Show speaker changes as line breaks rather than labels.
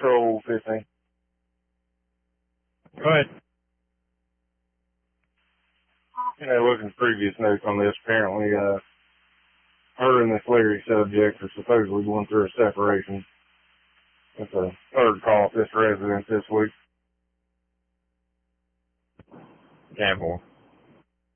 Patrol 15.
Go ahead.
Looking at previous notes on this, apparently, her and this Larry subject are supposedly going through a separation. That's a third call at this residence this week.
Campbell.